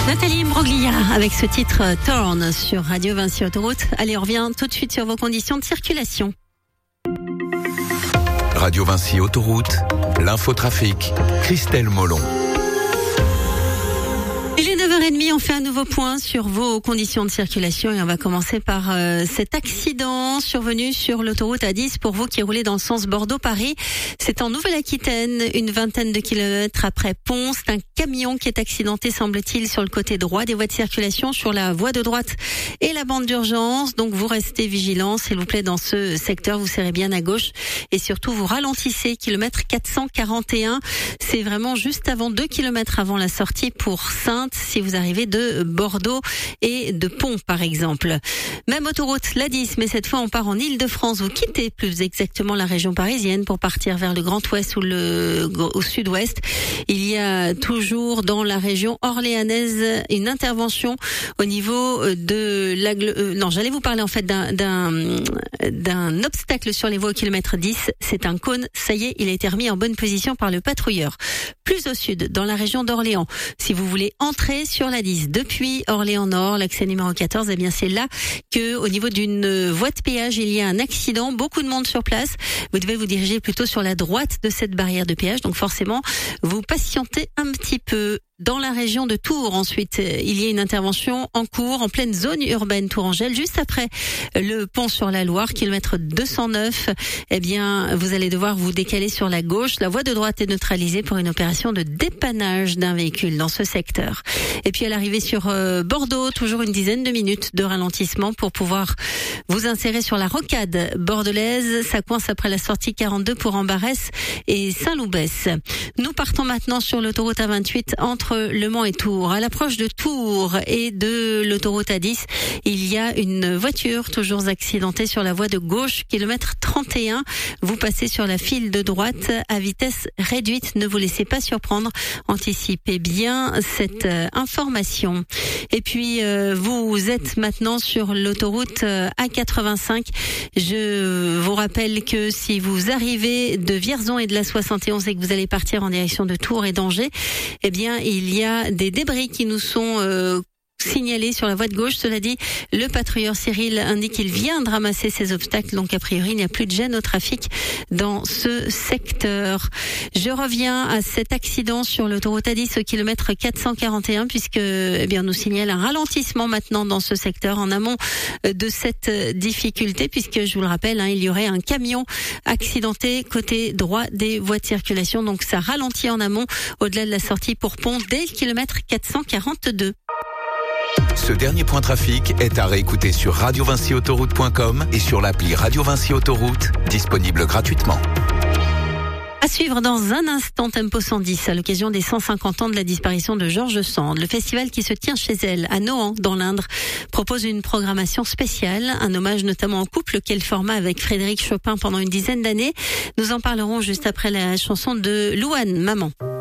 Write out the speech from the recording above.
Nathalie Imbroglia avec ce titre Torn sur Radio Vinci Autoroute. Allez, on revient tout de suite sur vos conditions de circulation. Radio Vinci Autoroute, l'infotrafic, Christelle Molon. Il est 9h30, on fait un nouveau point sur vos conditions de circulation et on va commencer par cet accident survenu sur l'autoroute A10 pour vous qui roulez dans le sens Bordeaux-Paris. C'est en Nouvelle-Aquitaine, une vingtaine de kilomètres après Pons. C'est un camion qui est accidenté, semble-t-il, sur le côté droit des voies de circulation, sur la voie de droite et la bande d'urgence. Donc vous restez vigilants, s'il vous plaît, dans ce secteur. Vous serrez bien à gauche et surtout vous ralentissez. Kilomètre 441, c'est vraiment juste avant 2 kilomètres avant la sortie pour Saintes. Si vous arrivez de Bordeaux et de Pont, par exemple. Même autoroute, l'A10, mais cette fois on part en Île-de-France. Vous quittez plus exactement la région parisienne pour partir vers le Grand Ouest ou au Sud-Ouest. Il y a toujours dans la région orléanaise une intervention au niveau de j'allais vous parler en fait d'un obstacle sur les voies au kilomètre 10. C'est un cône. Ça y est, il a été remis en bonne position par le patrouilleur. Plus au sud, dans la région d'Orléans, si vous voulez entrer sur la 10 depuis Orléans-Nord, l'accès numéro 14, eh bien c'est là que, au niveau d'une voie de péage, il y a un accident, beaucoup de monde sur place. Vous devez vous diriger plutôt sur la droite de cette barrière de péage, donc forcément, vous patientez un petit peu. Dans la région de Tours, ensuite, il y a une intervention en cours, en pleine zone urbaine Tourangelle, juste après le pont sur la Loire, kilomètre 209. Eh bien, vous allez devoir vous décaler sur la gauche. La voie de droite est neutralisée pour une opération de dépannage d'un véhicule dans ce secteur. Et puis, à l'arrivée sur Bordeaux, toujours une dizaine de minutes de ralentissement pour pouvoir vous insérer sur la rocade bordelaise. Ça coince après la sortie 42 pour Ambarès et Saint-Loubès. Nous partons maintenant sur l'autoroute A28 entre Le Mans et Tours. À l'approche de Tours et de l'autoroute A10, il y a une voiture toujours accidentée sur la voie de gauche, kilomètre 31. Vous passez sur la file de droite à vitesse réduite. Ne vous laissez pas surprendre. Anticipez bien cette information. Et puis, vous êtes maintenant sur l'autoroute A85. Je vous rappelle que si vous arrivez de Vierzon et de la 71 et que vous allez partir en direction de Tours et d'Angers, eh bien, il y a des débris qui nous sont signalé sur la voie de gauche. Cela dit, le patrouilleur Cyril indique qu'il vient de ramasser ces obstacles, donc a priori il n'y a plus de gêne au trafic dans ce secteur. Je reviens à cet accident sur l'autoroute A10 au kilomètre 441 puisque nous signale un ralentissement maintenant dans ce secteur en amont de cette difficulté, puisque je vous le rappelle, il y aurait un camion accidenté côté droit des voies de circulation, donc ça ralentit en amont au-delà de la sortie pour Pont dès le kilomètre 442. Ce dernier point trafic est à réécouter sur radiovinciautoroute.com et sur l'appli Radio Vinci Autoroute, disponible gratuitement. À suivre dans un instant Tempo 110 à l'occasion des 150 ans de la disparition de George Sand. Le festival qui se tient chez elle à Nohant dans l'Indre propose une programmation spéciale, un hommage notamment au couple qu'elle forma avec Frédéric Chopin pendant une dizaine d'années. Nous en parlerons juste après la chanson de Louane, Maman.